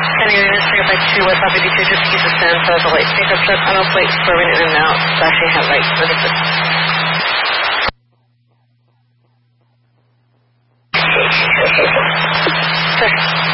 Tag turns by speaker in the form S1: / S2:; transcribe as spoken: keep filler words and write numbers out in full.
S1: Canadian Street by two West Lafayette Beach, East of San Jose, the light pickup truck, I don't plate swerving in and out, flashing headlights, services. Sure.